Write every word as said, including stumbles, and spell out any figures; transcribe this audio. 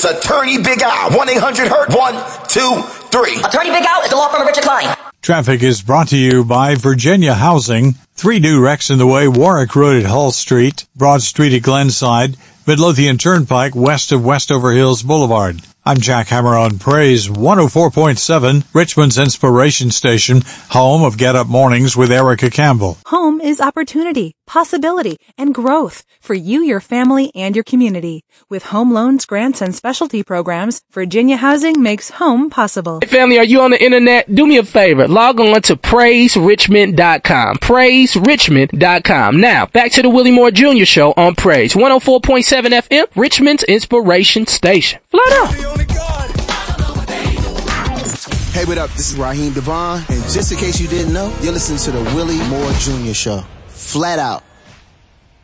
It's Attorney Big Al. one eight hundred hurt. One, two, three. Attorney Big Al is the law firm of Richard Klein. Traffic is brought to you by Virginia Housing. Three new wrecks in the way: Warwick Road at Hull Street, Broad Street at Glenside, Midlothian Turnpike west of Westover Hills Boulevard. I'm Jack Hammer on Praise one oh four point seven, Richmond's inspiration station, home of Get Up Mornings with Erica Campbell. Home is opportunity, possibility, and growth for you, your family, and your community. With home loans, grants, and specialty programs, Virginia Housing makes home possible. Hey family, are you on the internet? Do me a favor. Log on to praise richmond dot com. praise richmond dot com. Now, back to the Willie Moore Junior Show on Praise one oh four point seven F M, Richmond's inspiration station. Flat out. Hey, what up? This is Raheem Devon, and just in case you didn't know, you're listening to the Willie Moore Junior Show. Flat out.